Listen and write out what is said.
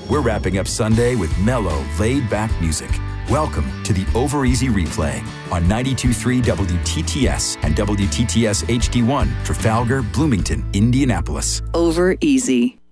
We're wrapping up Sunday with mellow, laid-back music. Welcome to the Over Easy Replay on 92.3 WTTS and WTTS HD1, Trafalgar, Bloomington, Indianapolis. Over Easy.